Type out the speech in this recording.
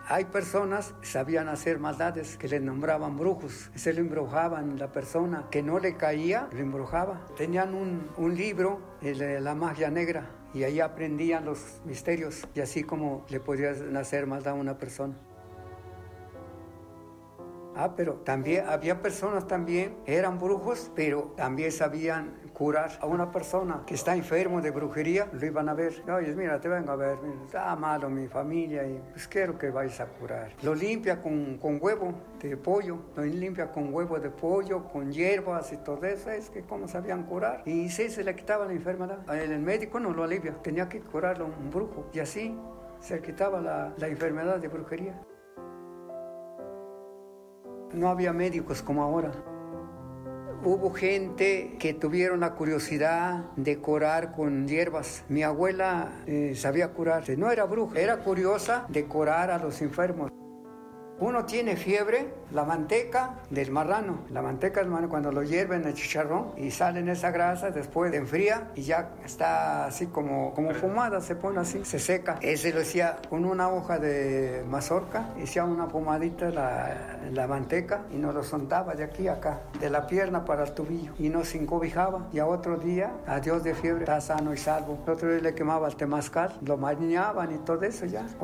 Hay personas que sabían hacer maldades, que les nombraban brujos. Se le embrujaban la persona que no le caía, le embrujaba. Tenían un libro, la magia negra, y ahí aprendían los misterios, y así como le podían hacer maldad a una persona. Pero también había personas eran brujos, pero también sabían curar a una persona que está enfermo de brujería. Lo iban a ver. Oye, mira, te vengo a ver, mira, está malo mi familia y pues quiero que vayas a curar. Lo limpia con huevo de pollo, lo limpia con huevo de pollo, con hierbas y todo eso. Es que cómo sabían curar. Y sí, se le quitaba la enfermedad. El médico no lo alivia, tenía que curarlo un brujo. Y así se quitaba la enfermedad de brujería. No había médicos como ahora. Hubo gente que tuvieron la curiosidad de curar con hierbas. Mi abuela sabía curar. No era bruja, era curiosa de curar a los enfermos. Uno tiene fiebre, la manteca del marrano. La manteca del marrano, cuando lo hierven en el chicharrón y salen esa grasa, después enfría y ya está así como fumada, se pone así, se seca. Ese lo hacía con una hoja de mazorca, hacía una pomadita la manteca y nos lo soltaba de aquí a acá, de la pierna para el tobillo, y nos encobijaba. Y a otro día, adiós de fiebre, está sano y salvo. El otro día le quemaba el temazcal, lo bañaban y todo eso ya.